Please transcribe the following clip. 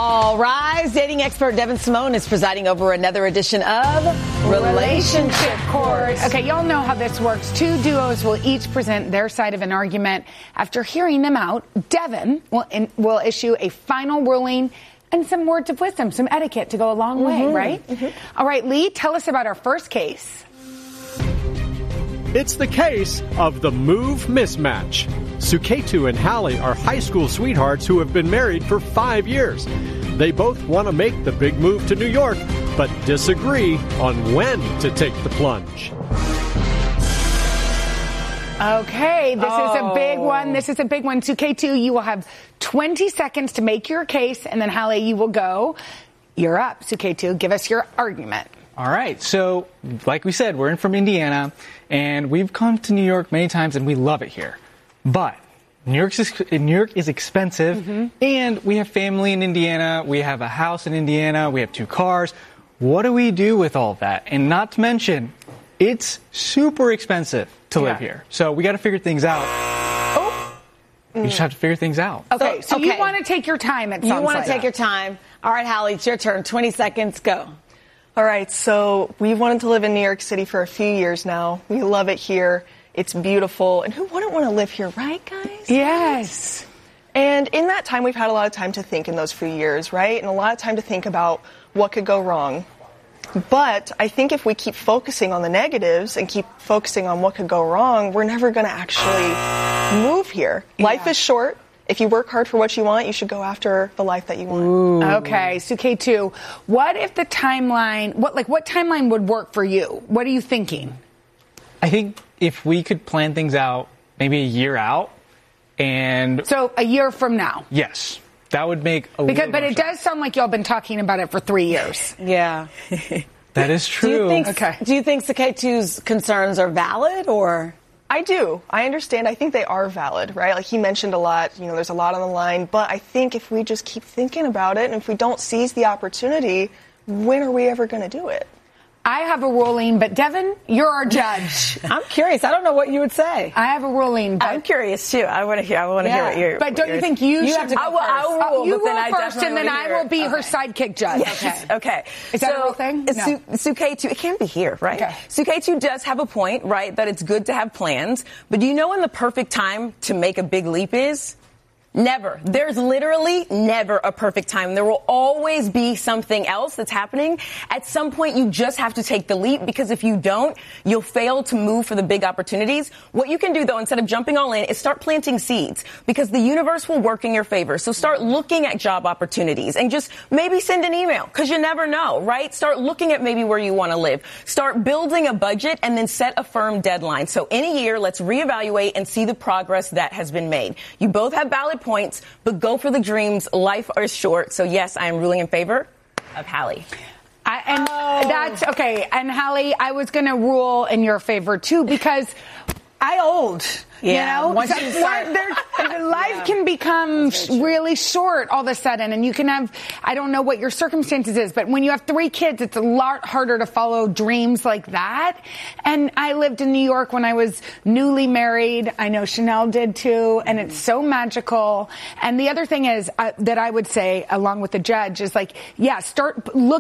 All rise. Dating expert Devin Simone is presiding over another edition of Relationship Course. Okay, y'all know how this works. Two duos will each present their side of an argument. After hearing them out, Devin will issue a final ruling and some words of wisdom, some etiquette to go a long way, right? All right, Lee, tell us about our first case. It's the case of the move mismatch. Suketu and Hallie are high school sweethearts who have been married for 5 years. They both want to make the big move to New York, but disagree on when to take the plunge. Okay, this is a big one. This is a big one. Suketu, you will have 20 seconds to make your case, and then Hallie, you will go. You're up, Suketu. Give us your argument. All right. So, like we said, we're from Indiana, and we've come to New York many times, and we love it here. But New York is expensive, and we have family in Indiana. We have a house in Indiana. We have 2 cars. What do we do with all that? And not to mention, it's super expensive to live here. So we got to figure things out. You just have to figure things out. Okay, so you want to take your time at some You want to take your time. All right, Hallie, it's your turn. 20 seconds, go. All right, so we've wanted to live in New York City for a few years now. We love it here. It's beautiful. And who wouldn't want to live here, right, guys? Yes. And in that time, we've had a lot of time to think in those few years, right? And a lot of time to think about what could go wrong. But I think if we keep focusing on the negatives and keep focusing on what could go wrong, we're never going to actually move here. Life is short. If you work hard for what you want, you should go after the life that you want. Ooh. Okay, Suketu, what if the timeline, what timeline would work for you? What are you thinking? I think if we could plan things out maybe a year out, and so a year from now. Yes, that would make a little but it does sound like y'all been talking about it for 3 years. Yeah. That is true. Do you think Suketu's concerns are valid, or? I do. I understand. I think they are valid, right? Like he mentioned a lot, there's a lot on the line, but I think if we just keep thinking about it and if we don't seize the opportunity, when are we ever going to do it? I have a ruling, but Devin, you're our judge. I'm curious. I don't know what you would say. I have a ruling. But I'm curious too. I want to hear what you're. But don't you think you should? Have to go first. I will rule, you but then rule I first, and then I will be her sidekick judge. Yes. Okay. Is that a real thing? No. Suketu, it can be here, right? Okay. Suketu does have a point, right? That it's good to have plans, but do you know when the perfect time to make a big leap is? Never. There's literally never a perfect time. There will always be something else that's happening. At some point, you just have to take the leap, because if you don't, you'll fail to move for the big opportunities. What you can do, though, instead of jumping all in, is start planting seeds, because the universe will work in your favor. So start looking at job opportunities and just maybe send an email, because you never know, right? Start looking at maybe where you want to live. Start building a budget and then set a firm deadline. So in a year, let's reevaluate and see the progress that has been made. You both have valid points, but go for the dreams. Life is short. So yes, I am ruling in favor of Hallie. That's okay. And Hallie, I was going to rule in your favor too, because I old. Yeah. Once you start, life can become really short all of a sudden, and you can have, I don't know what your circumstances is, but when you have 3 kids, it's a lot harder to follow dreams like that. And I lived in New York when I was newly married. I know Chanel did too, and it's so magical. And the other thing is that I would say, along with the judge, is start looking